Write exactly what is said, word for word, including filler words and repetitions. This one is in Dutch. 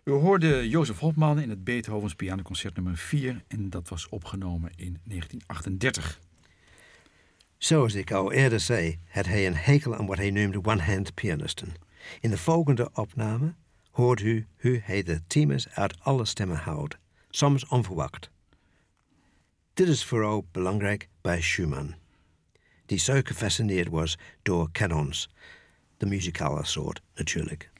U hoorde Jozef Hopman in het Beethovens pianoconcert nummer vier en dat was opgenomen in negentien achtendertig. Zoals ik al eerder zei, had hij een hekel aan wat hij noemde one-hand pianisten. In de volgende opname hoort u hoe hij de thema's uit alle stemmen houdt, soms onverwacht. Dit is vooral belangrijk bij Schumann, die zo gefascineerd was door canons, de muzikale soort natuurlijk.